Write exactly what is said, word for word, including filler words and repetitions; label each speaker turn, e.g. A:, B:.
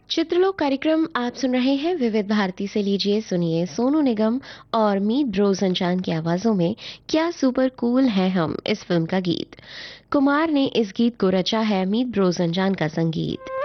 A: चित्रलोक कार्यक्रम आप सुन रहे हैं विविध भारती से। लीजिए सुनिए सोनू निगम और मीत ब्रोजनचान की आवाजों में क्या सुपर कूल है हम, इस फिल्म का गीत। कुमार ने इस गीत को रचा है, मीत ब्रोजनचान का संगीत।